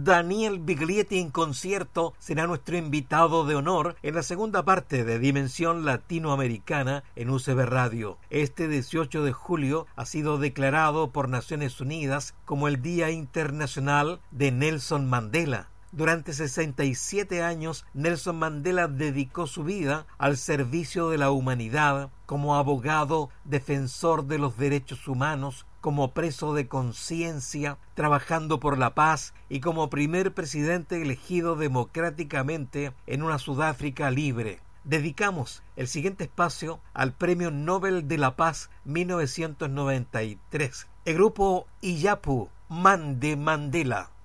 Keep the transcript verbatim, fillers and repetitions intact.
Daniel Biglietti en concierto será nuestro invitado de honor en la segunda parte de Dimensión Latinoamericana en U C B Radio. Este dieciocho de julio ha sido declarado por Naciones Unidas como el Día Internacional de Nelson Mandela. Durante sesenta y siete años, Nelson Mandela dedicó su vida al servicio de la humanidad como abogado, defensor de los derechos humanos, como preso de conciencia, trabajando por la paz y como primer presidente elegido democráticamente en una Sudáfrica libre. Dedicamos el siguiente espacio al Premio Nobel de la Paz mil novecientos noventa y tres. El grupo Iyapu, Man de Mandela.